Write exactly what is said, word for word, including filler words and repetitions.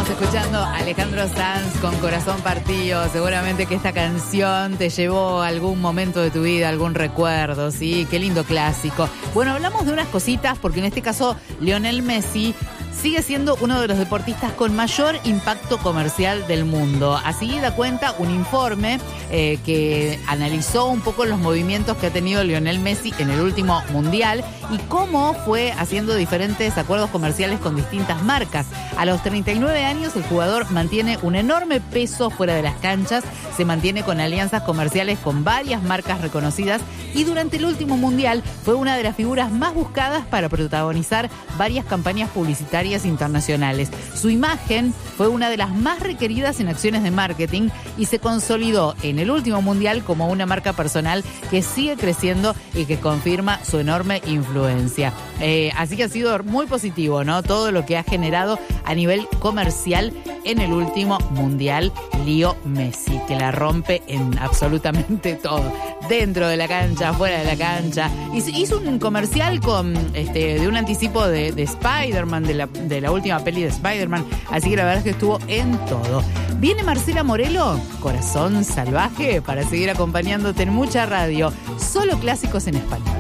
Estamos escuchando a Alejandro Sanz con Corazón Partido. Seguramente que esta canción te llevó a algún momento de tu vida, algún recuerdo, ¿sí? Qué lindo clásico. Bueno, hablamos de unas cositas porque en este caso Lionel Messi sigue siendo uno de los deportistas con mayor impacto comercial del mundo. Así da cuenta un informe eh, que analizó un poco los movimientos que ha tenido Lionel Messi en el último Mundial y cómo fue haciendo diferentes acuerdos comerciales con distintas marcas. A los treinta y nueve años el jugador mantiene un enorme peso fuera de las canchas, se mantiene con alianzas comerciales con varias marcas reconocidas y durante el último Mundial fue una de las figuras más buscadas para protagonizar varias campañas publicitarias internacionales. Su imagen fue una de las más requeridas en acciones de marketing y se consolidó en el último Mundial como una marca personal que sigue creciendo y que confirma su enorme influencia. Eh, así que ha sido muy positivo, ¿no? Todo lo que ha generado a nivel comercial en el último Mundial Leo Messi, que la rompe en absolutamente todo. Dentro de la cancha, fuera de la cancha. Hizo un comercial con este de un anticipo de, de Spider-Man, de la, de la última peli de Spider-Man. Así que la verdad es que estuvo en todo. Viene Marcela Morelo, Corazón Salvaje, para seguir acompañándote en mucha radio. Solo clásicos en español.